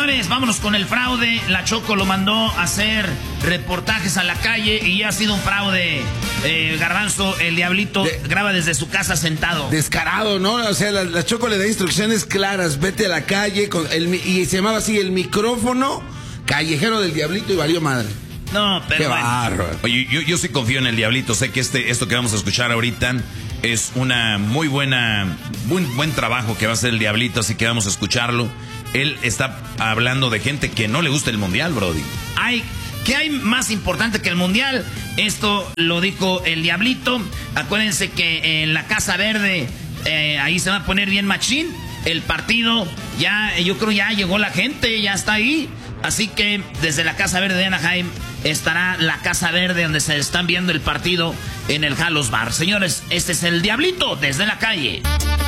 Señores, vámonos con el fraude. La Choco lo mandó a hacer reportajes a la calle y ha sido un fraude. Garbanzo, el diablito graba desde su casa sentado. Descarado, ¿no? O sea, la Choco le da instrucciones claras. Vete a la calle y se llamaba así el micrófono callejero del diablito y valió madre. No, pero qué bueno. bárbaro. Oye, yo sí confío en el diablito. Sé que esto que vamos a escuchar ahorita es una muy buen trabajo que va a hacer el diablito, así que vamos a escucharlo. Él está hablando de gente que no le gusta el mundial, brody. ¿Qué hay más importante que el mundial? Esto lo dijo el diablito. Acuérdense que en la Casa Verde, ahí se va a poner bien machín. El partido, yo creo ya llegó la gente, ya está ahí. Así que desde la Casa Verde de Anaheim estará la Casa Verde donde se están viendo el partido en el Halos Bar. Señores, este es el diablito desde la calle.